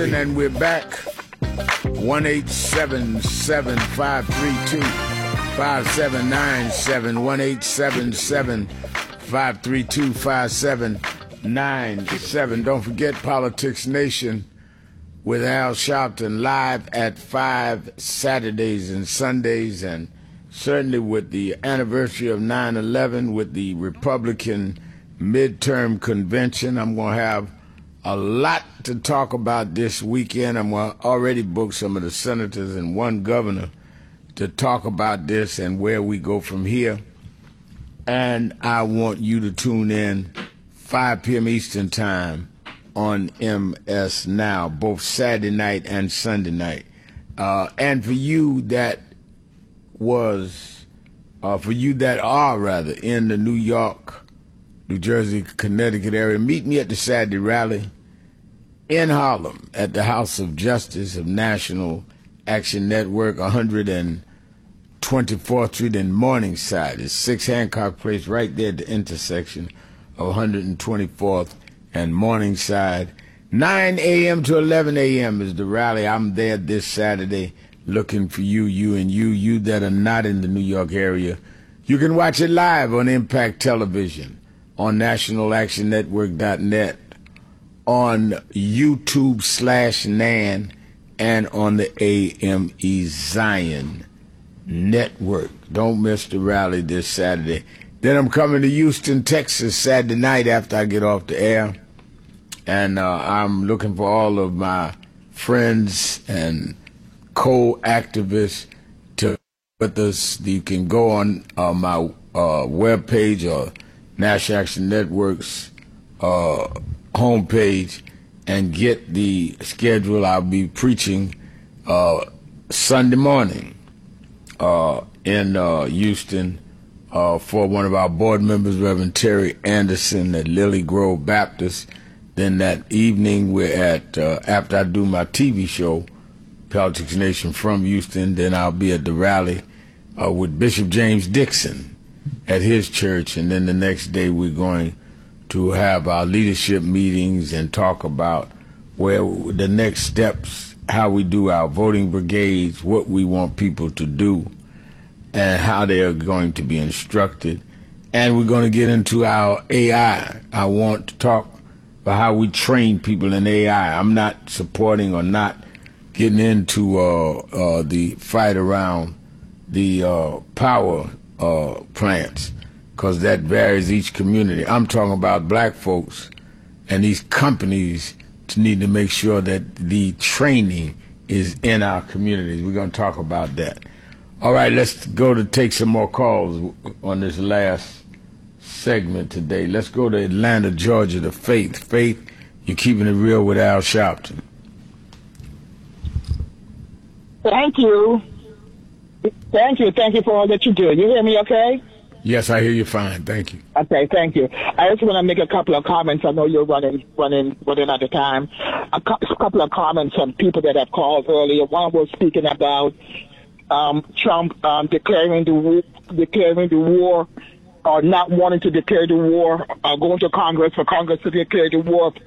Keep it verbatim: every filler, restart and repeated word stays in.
And we're back. one eight seven seven, five three two, five seven nine seven. one eight seven seven, five three two, five seven nine seven. Don't forget Politics Nation with Al Sharpton live at five Saturdays and Sundays, and certainly with the anniversary of nine eleven, with the Republican midterm convention. I'm going to have a lot to talk about this weekend. I'm going to already book some of the senators and one governor to talk about this and where we go from here. And I want you to tune in five p.m. Eastern Time on M S Now, both Saturday night and Sunday night. Uh, and for you that was, uh, for you that are rather in the New York, New Jersey, Connecticut area, meet me at the Saturday rally in Harlem at the House of Justice of National Action Network, one hundred twenty-fourth Street in Morningside. It's six Hancock Place, right there at the intersection of one hundred twenty-fourth and Morningside. nine a.m. to eleven a.m. is the rally. I'm there this Saturday looking for you, you and you, you that are not in the New York area. You can watch it live on Impact Television, on national action network dot net, on YouTube slash Nan, and on the A M E Zion Network. Don't miss the rally this Saturday. Then I'm coming to Houston, Texas, Saturday night after I get off the air. And uh, I'm looking for all of my friends and co-activists to with us. You can go on uh, my uh, webpage or National Action Network's uh, homepage and get the schedule. I'll be preaching uh, Sunday morning uh, in uh, Houston uh, for one of our board members, Reverend Terry Anderson at Lily Grove Baptist. Then that evening we're at, uh, after I do my T V show, Politics Nation from Houston, then I'll be at the rally uh, with Bishop James Dixon at his church, and then the next day we're going to have our leadership meetings and talk about where the next steps, how we do our voting brigades, what we want people to do, and how they are going to be instructed. And we're going to get into our A I. I want to talk about how we train people in A I. I'm not supporting or not getting into uh, uh, the fight around the uh, power uh, plants, because that varies each community. I'm talking about black folks and these companies to need to make sure that the training is in our communities. We're going to talk about that. All right, let's go to take some more calls on this last segment today. Let's go to Atlanta, Georgia, to Faith. Faith, you're keeping it real with Al Sharpton. Thank you. Thank you. Thank you for all that you do. You hear me okay? Yes, I hear you fine. Thank you. Okay, thank you. I just want to make a couple of comments. I know you're running running, running out of time. A, cu- a couple of comments on people that have called earlier. One was speaking about um, Trump um, declaring the war, declaring the war, or not wanting to declare the war, uh, going to Congress for Congress to declare the war